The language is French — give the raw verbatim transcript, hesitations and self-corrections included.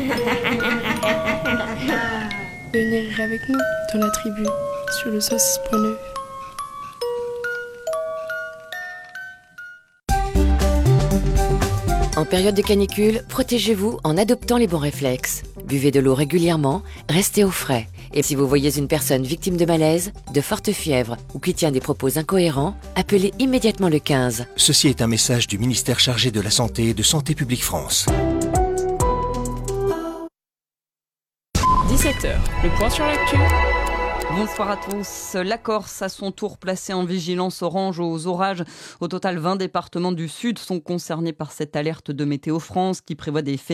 Venez rire avec nous dans la tribu sur le cent six point neuf. En période de canicule, protégez-vous en adoptant les bons réflexes. Buvez de l'eau régulièrement, restez au frais. Et si vous voyez une personne victime de malaise, de forte fièvre ou qui tient des propos incohérents, appelez immédiatement le quinze. Ceci est un message du ministère chargé de la Santé et de Santé publique France. dix-sept heures, le point sur l'actu. Bonsoir à tous. La Corse, à son tour placée en vigilance orange aux orages. Au total, vingt départements du sud sont concernés par cette alerte de Météo France qui prévoit des phénomènes